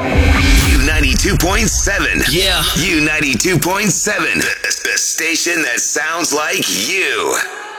U92.7. Yeah. U92.7. The station that sounds like you.